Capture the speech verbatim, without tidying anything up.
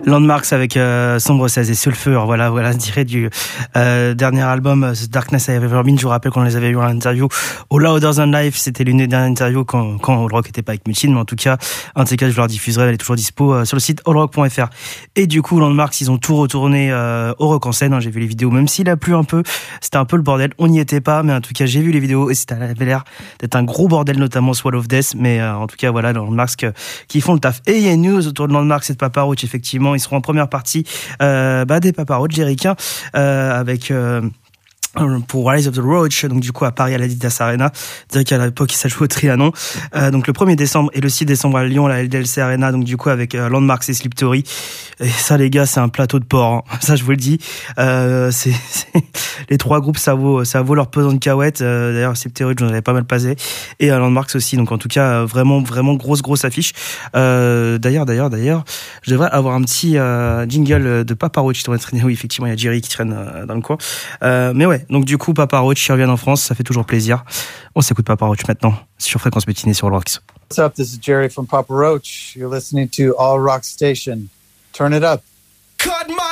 Landmarks avec euh, Sombre seize et Sulfur, voilà, voilà, tiré du euh, dernier album The Darkness I Have Ever Been. Je vous rappelle qu'on les avait eu en interview au Louder Than Life, c'était l'une des dernières interviews quand, quand All Rock était pas avec Mutine, mais en tout cas, un de ces cas, je leur diffuserai, elle est toujours dispo euh, sur le site all rock point f r. Et du coup, Landmarks, ils ont tout retourné euh, au Rock en scène, hein, j'ai vu les vidéos, même s'il a plu un peu, c'était un peu le bordel, on n'y était pas, mais en tout cas, j'ai vu les vidéos et c'était avait l'air d'être un gros bordel, notamment Swallow of Death, mais euh, en tout cas, voilà, Landmarks qui font le taf. Et il y a une news autour de Landmarks et de Papa Roach, effectivement, ils seront en première partie euh, bah, des Papa Roach jéricains euh, avec euh, pour Rise of the Roach, donc du coup à Paris à l'Adidas Arena, c'est-à-dire qu'à l'époque ça jouait au Trianon, euh, donc le premier décembre et le six décembre à Lyon, la L D L C Arena, donc du coup avec euh, Landmarks et Sleep Theory. Et ça les gars, c'est un plateau de porc, hein. Ça je vous le dis, euh, c'est, c'est les trois groupes, ça vaut ça vaut leur pesant de cacahuètes. Euh, d'ailleurs Sleep Theory, j'en avais pas mal passé, et euh, Landmarks aussi, donc en tout cas vraiment vraiment grosse grosse affiche. Euh, d'ailleurs d'ailleurs d'ailleurs, je devrais avoir un petit euh, jingle de Papa Roach qui devrait traîner. Oui, effectivement, il y a Jerry qui traîne euh, dans le coin, euh, mais ouais. Donc du coup, Papa Roach, ils reviennent en France, ça fait toujours plaisir. On s'écoute Papa Roach maintenant sur Fréquence Matinée sur All Rocks. What's up? This is Jerry from Papa Roach. You're listening to All Rock Station. Turn it up. Cut my